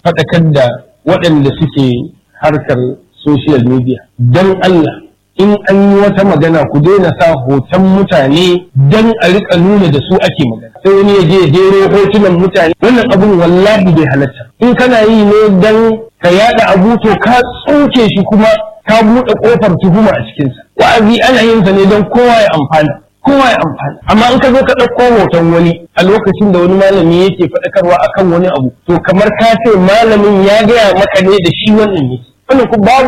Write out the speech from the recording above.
faɗakar da waɗanda suke harkar social media don Allah in an yi wata magana ku daina sa hoton mutane don a rika nuna da su ake magana sai wani ya je jero hotunan mutane wannan abun wallahi bai halatta in kana yi ne don ka yada abu to ka tsoke shi kuma ka buɗe ƙofar tuhuma a cikinsa wa'azi ana yin sa ne don kowa ya amfana amma in ka zo ka ɗauko hoton wani a lokacin da wani malami yake faɗakarwa akan wani abu to kamar ka ce malamin ya gaya maka ne da shi wannan ne wannan ku babu